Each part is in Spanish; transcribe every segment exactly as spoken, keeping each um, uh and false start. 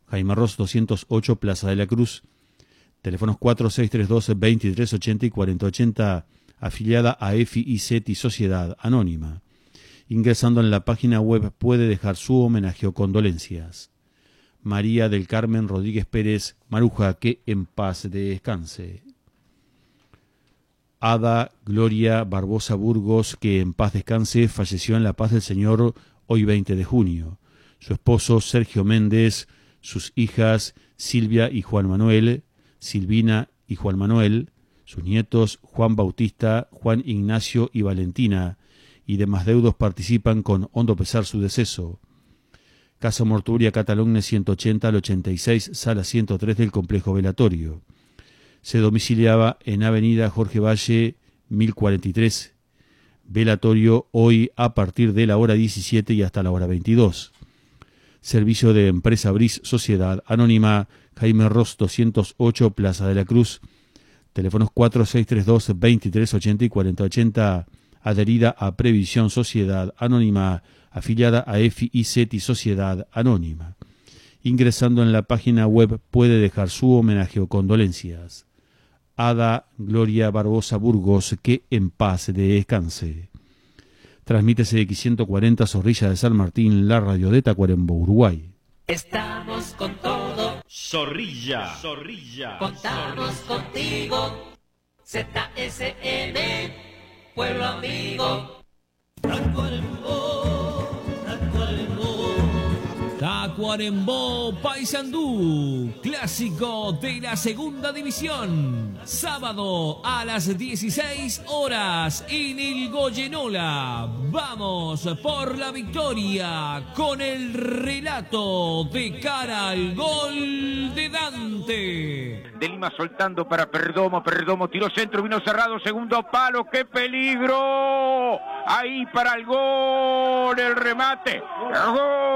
Jaime Ross doscientos ocho, Plaza de la Cruz. Teléfonos cuatro seis tres dos, veintitrés ochenta y cuarenta ochenta, afiliada a EFI y CETI Sociedad Anónima. Ingresando en la página web puede dejar su homenaje o condolencias. María del Carmen Rodríguez Pérez Maruja, que en paz descanse. Ada Gloria Barbosa Burgos, que en paz descanse, falleció en la paz del Señor hoy veinte de junio. Su esposo Sergio Méndez, sus hijas Silvia y Juan Manuel, Silvina y Juan Manuel, sus nietos Juan Bautista, Juan Ignacio y Valentina, y demás deudos participan con hondo pesar su deceso. Casa Mortuoria Catalogne ciento ochenta al ochenta y seis, sala ciento tres del complejo velatorio. Se domiciliaba en Avenida Jorge Valle mil cuarenta y tres. Velatorio hoy a partir de la hora diecisiete y hasta la hora veintidós. Servicio de Empresa Bris Sociedad Anónima, Jaime Ross doscientos ocho, Plaza de la Cruz. Teléfonos cuatro seis tres dos, veintitrés ochenta y cuarenta ochenta. Adherida a Previsión Sociedad Anónima, afiliada a EFI y CETI Sociedad Anónima. Ingresando en la página web puede dejar su homenaje o condolencias. Ada Gloria Barbosa Burgos, que en paz descanse. Transmítese X ciento cuarenta Zorrilla de San Martín, la radio de Tacuarembó, Uruguay. Estamos con todo. Zorrilla, Zorrilla. Contamos contigo. Z S N, pueblo amigo. Tacuarembó, Tacuarembó. Tacuarembó Paysandú, clásico de la segunda división. Sábado a las dieciséis horas en el Goyenola. Vamos por la victoria con el relato de cara al gol de Dante. De Lima soltando para Perdomo, Perdomo tiró centro, vino cerrado, segundo palo, ¡qué peligro! Ahí para el gol, el remate, ¡el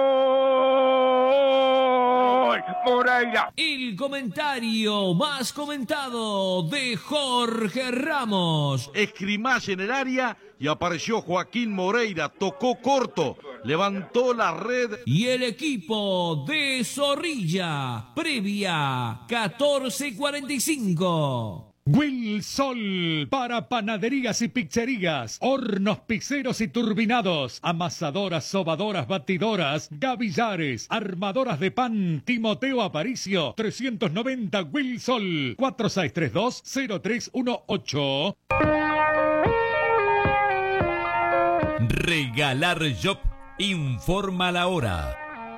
gol! Moreira. El comentario más comentado de Jorge Ramos. Escrimaje en el área y apareció Joaquín Moreira, tocó corto, levantó la red. Y el equipo de Zorrilla, previa catorce cuarenta y cinco. Wilsol para panaderías y pizzerías, hornos pizzeros y turbinados, amasadoras, sobadoras, batidoras, gavillares, armadoras de pan. Timoteo Aparicio, trescientos noventa Wilsol, cuatro seis tres dos, cero tres uno ocho. Regalar Shop informa la hora.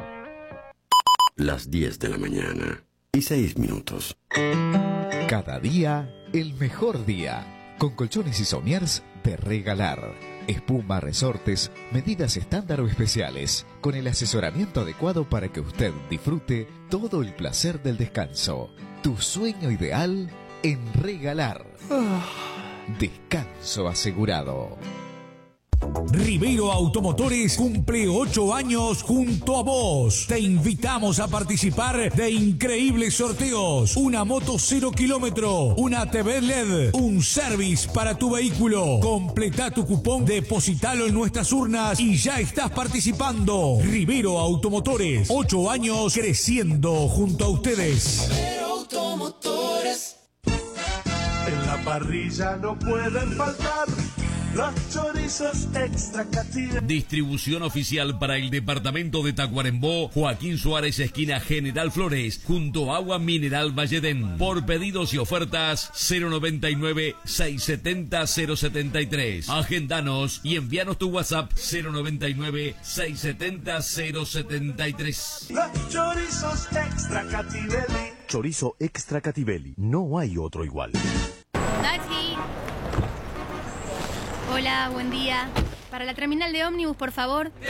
Las diez de la mañana y seis minutos. Cada día, el mejor día. Con colchones y somiers de Regalar. Espuma, resortes, medidas estándar o especiales. Con el asesoramiento adecuado para que usted disfrute todo el placer del descanso. Tu sueño ideal en Regalar. Descanso asegurado. Rivero Automotores cumple ocho años junto a vos. Te invitamos a participar de increíbles sorteos. Una moto cero kilómetro, una T V L E D, un service para tu vehículo. Completa tu cupón, depositalo en nuestras urnas y ya estás participando. Rivero Automotores, ocho años creciendo junto a ustedes. Rivero Automotores. En la parrilla no pueden faltar los chorizos extra Cativelli. Distribución oficial para el departamento de Tacuarembó, Joaquín Suárez, esquina General Flores, junto a Agua Mineral Valledén. Por pedidos y ofertas, cero noventa y nueve, seiscientos setenta, cero setenta y tres. Agendanos y envíanos tu WhatsApp cero noventa y nueve, seiscientos setenta, cero setenta y tres. Los chorizos extra Cativelli. Chorizo extra Cativelli. No hay otro igual. Taxi. Hola, buen día. Para la terminal de ómnibus, por favor. Te